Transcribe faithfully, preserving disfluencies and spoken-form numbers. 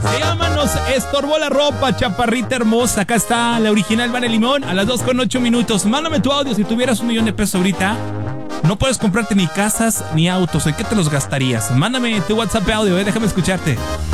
Se llama Nos estorbó la ropa, chaparrita hermosa. Acá está la original Vane Limón a las dos con ocho minutos. Mándame tu audio. Si tuvieras un millón de pesos ahorita, no puedes comprarte ni casas ni autos. ¿En qué te los gastarías? Mándame tu WhatsApp audio, eh, déjame escucharte.